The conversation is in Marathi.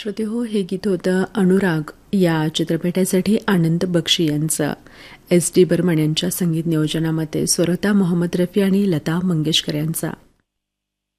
श्रोते हो, हे गीत होतं अनुराग या चित्रपटासाठी आनंद बक्षी यांचं. एस डी बर्मन यांच्या संगीत नियोजनामध्ये स्वरता मोहम्मद रफी आणि लता मंगेशकर यांचा.